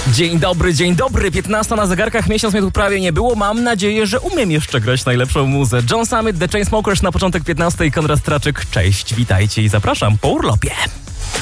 Dzień dobry, 15 na zegarkach, miesiąc mnie tu prawie nie było. Mam nadzieję, że umiem jeszcze grać najlepszą muzę. John Summit, The Chainsmokers na początek 15, Konrad Straczyk. Cześć, witajcie i zapraszam po urlopie.